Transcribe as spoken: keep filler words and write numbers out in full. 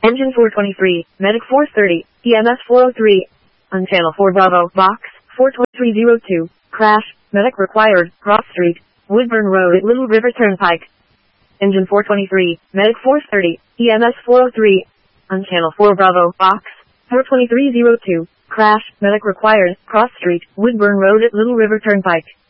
Engine four twenty-three, Medic four thirty, E M S four oh three. On Channel four Bravo, Box four three zero two. Crash, Medic required, Cross Street, Woodburn Road at Little River Turnpike. Engine four twenty-three, Medic four thirty, E M S four oh three. On Channel four Bravo, Box four three zero two. Crash, Medic required, Cross Street, Woodburn Road at Little River Turnpike.